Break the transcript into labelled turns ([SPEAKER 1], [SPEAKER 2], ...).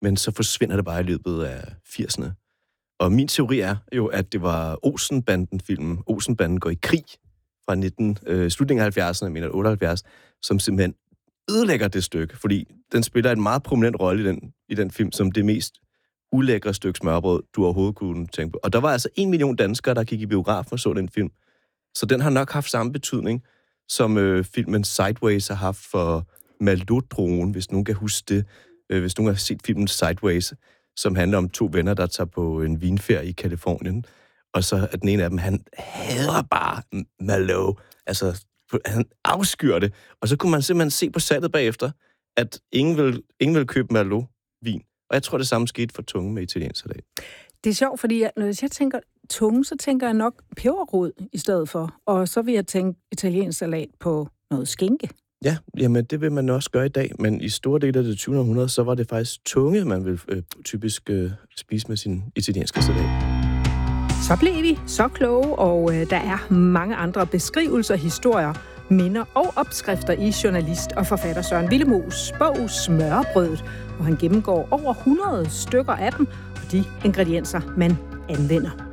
[SPEAKER 1] men så forsvinder det bare i løbet af 80'erne. Og min teori er jo, at det var Olsen-banden-filmen, Olsen-banden går i krig fra slutningen af 70'erne, jeg mener 78, som simpelthen ødelægger det stykke, fordi den spiller en meget prominent rolle i den film, som det mest ulækre stykke smørbrød, du overhovedet kunne tænke på. Og der var altså 1 million danskere, der gik i biografen og så den film. Så den har nok haft samme betydning, som filmen Sideways har haft for Malodroen, hvis nogen kan huske det. Hvis nogen har set filmen Sideways, som handler om 2 venner, der tager på en vinferie i Kalifornien. Og så er den ene af dem, han hader bare Malo. Altså, han afskyr det. Og så kunne man simpelthen se på salget bagefter, at ingen vil købe Malo-vin. Og jeg tror, det samme skete for tunge med italiensk salat.
[SPEAKER 2] Det er sjovt, fordi når jeg tænker tunge, så tænker jeg nok peberrod i stedet for. Og så vil jeg tænke italiensk salat på noget skinke.
[SPEAKER 1] Ja, jamen det vil man også gøre i dag, men i store dele af det 20. århundrede, så var det faktisk tunge, man vil typisk spise med sin italienske salat.
[SPEAKER 2] Så blev vi så kloge, og der er mange andre beskrivelser, historier, minder og opskrifter i journalist og forfatter Søren Willemoes bog Smørrebrødet, hvor han gennemgår over 100 stykker af dem og de ingredienser, man anvender.